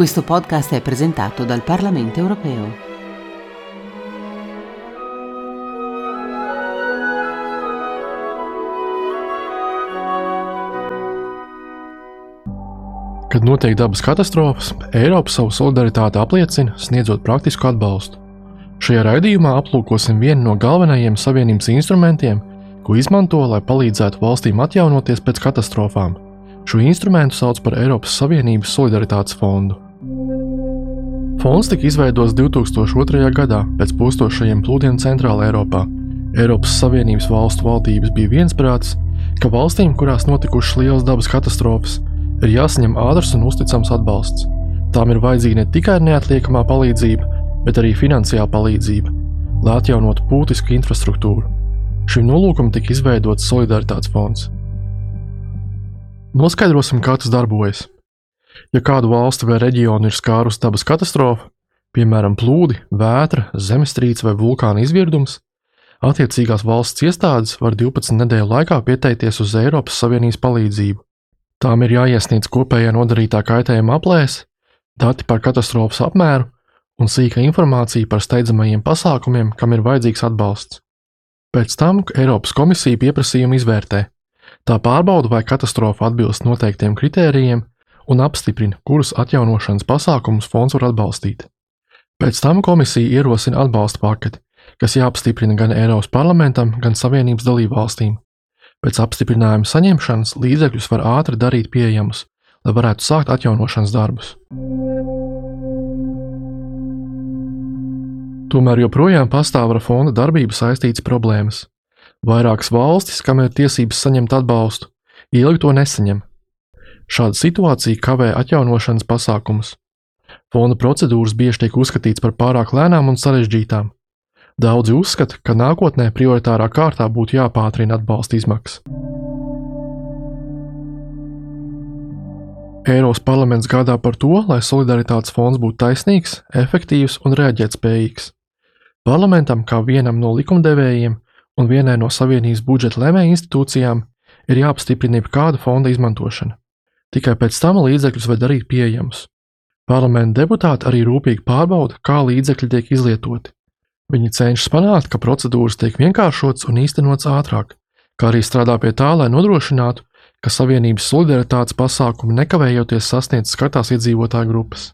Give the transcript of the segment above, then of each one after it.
Questo podcast è presentato dal Parlamento Europeo. Kad notiek dabas katastrofas, Eiropa savu solidaritāti apliecina, sniedzot praktisku atbalstu. Šajā raidījumā aplūkosim vienu no galvenajiem Savienības instrumentiem, ko izmanto, lai palīdzētu valstīm atjaunoties pēc katastrofām. Šo instrumentu sauc par Eiropas Savienības solidaritātes fondu. Fonds tika izveidots 2002. gadā pēc postošajiem plūdiem Centrāla Eiropā. Eiropas Savienības valstu valdības bija viensprātis, ka valstīm, kurās notikušas lielas dabas katastrofas, ir jāsaņem ātrs un uzticams atbalsts. Tām ir vajadzīga ne tikai neatliekamā palīdzība, bet arī finansiāla palīdzība, lai atjaunotu būtisku infrastruktūru. Šim nolūkam tika izveidots solidaritātes fonds. Noskaidrosim, kā tas darbojas. Ja kādu valsti vai reģionu ir skārus dabas katastrofa, piemēram plūdi, vētra, zemestrīce vai vulkāna izvirdums, attiecīgās valsts iestādes var 12 nedēļu laikā pieteikties uz Eiropas Savienības palīdzību. Tām ir jāiesniedz kopējā nodarītā kaitējuma aplēse, dati par katastrofas apmēru un sīka informācija par steidzamajiem pasākumiem, kam ir vajadzīgs atbalsts. Pēc tam Eiropas komisija pieprasījumu izvērtē. Tā pārbauda, vai katastrofa atbilst noteiktiem kritērijiem un apstiprina, kurus atjaunošanas pasākumus fonds var atbalstīt. Pēc tam komisija ierosina atbalsta paketi, kas jāapstiprina gan Eiropas parlamentam, gan Savienības dalībvalstīm. Pēc apstiprinājuma saņemšanas līdzekļus var ātri darīt pieejamus, lai varētu sākt atjaunošanas darbus. Tomēr joprojām pastāv ar fonda darbību saistītas problēmas. Vairākas valstis, kam ir tiesības saņemt atbalstu, ilgi to nesaņem. Šāda situācija kavē atjaunošanas pasākumus. Fonda procedūras bieži tiek uzskatīts par pārāk lēnām un sarežģītām. Daudzi uzskata, ka nākotnē prioritārā kārtā būtu jāpātrina atbalsta izmaksas. Eiropas parlaments gādā par to, lai solidaritātes fonds būtu taisnīgs, efektīvs un reaģētspējīgs. Parlamentam, kā vienam no likumdevējiem un vienai no Savienības budžeta lēmēju institūcijām, ir jāapstiprina jebkāda fonda izmantošana. Tikai pēc tam līdzekļus var darīt pieejamus. Parlamenta deputāti arī rūpīgi pārbauda, kā līdzekļi tiek izlietoti. Viņi cenšas panākt, ka procedūras tiek vienkāršotas un īstenotas ātrāk, kā arī strādā pie tā, lai nodrošinātu, ka Savienības solidaritātes pasākumi nekavējoties sasniedz skartās iedzīvotāju grupas.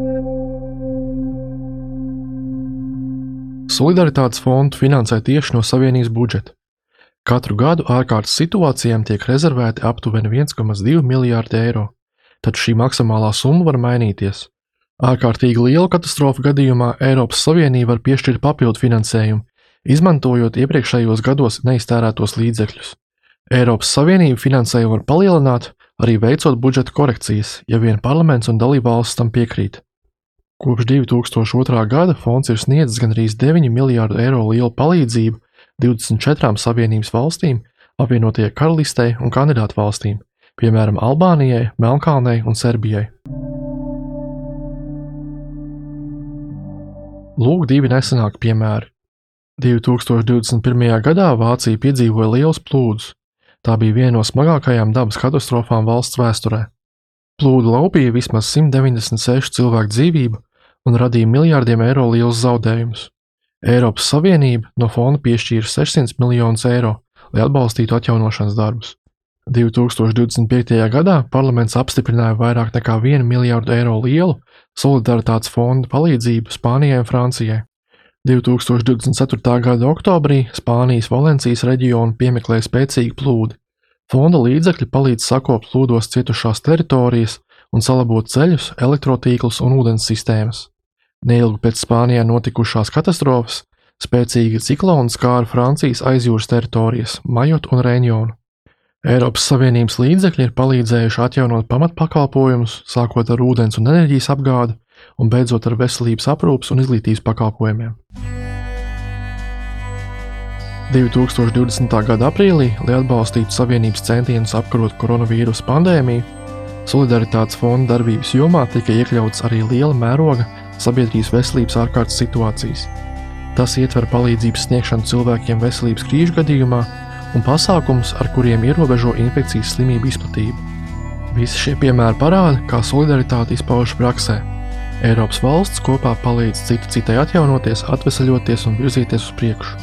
Solidaritātes fondu finansē tieši no Savienības budžeta. Katru gadu ārkārtas situācijām tiek rezervēti aptuveni 1,2 miljārdi eiro, taču šī maksimālā summa var mainīties. Ārkārtīgi liela katastrofa gadījumā Eiropas Savienība var piešķirt papildu finansējumu, izmantojot iepriekšējos gados neiztērētos līdzekļus. Eiropas Savienība finansējumu var palielināt, arī veicot budžeta korekcijas, ja vien parlaments un dalībvalstis tam piekrīt. Kopš 2002. gada fonds ir sniedzis gandrīz 9 miljārdu eiro lielu palīdzību 24 Savienības valstīm, apvienotajai Karalistei un kandidātu valstīm, piemēram Albānijai, Melnkalnei un Serbijai. Lūk divi nesenāki piemēri. 2021. gadā Vācija piedzīvoja lielus plūdus. Tā bija viena no smagākajām dabas katastrofām valsts vēsturē. Plūdi laupīja vismaz 196 cilvēku dzīvību un radīja miljārdiem eiro lielus zaudējumus. Eiropas Savienība no fonda piešķīra 600 miljonus eiro, lai atbalstītu atjaunošanas darbus. 2025. gadā parlaments apstiprināja vairāk nekā 1 miljārdu eiro lielu solidaritātes fonda palīdzību Spānijai un Francijai. 2024. gada oktobrī Spānijas Valencijas reģionu piemeklēja spēcīgi plūdi. Fonda līdzekļi palīdz sakopt plūdos cietušās teritorijas un salabot ceļus, elektrotīklus un ūdens sistēmas. Neilgi pēc Spānijā notikušās katastrofas, spēcīga ciklona skāra Francijas aizjūras teritorijas, Majotu un Reņjonu. Eiropas Savienības līdzekļi ir palīdzējuši atjaunot pamatpakalpojumus, sākot ar ūdens un enerģijas apgādi un beidzot ar veselības aprūpes un izglītības pakalpojumiem. 2020. gada aprīlī, lai atbalstītu Savienības centienus apkarot koronavīrusa pandēmiju, solidaritātes fonda darbības jomā tika iekļauts arī liela mēroga sabiedrības veselības ārkārtas situācijas. Tas ietver palīdzības sniegšanu cilvēkiem veselības krīžu gadījumā un pasākums, ar kuriem ierobežo infekcijas slimību izplatību. Visi šie piemēri parāda, kā solidaritāte izpaužas praksē, Eiropas valsts kopā palīdz cita citai atjaunoties, atvesaļoties un virzīties uz priekšu.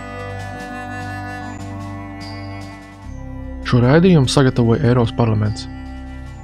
Šo raidījumu sagatavoja Eiropas parlaments.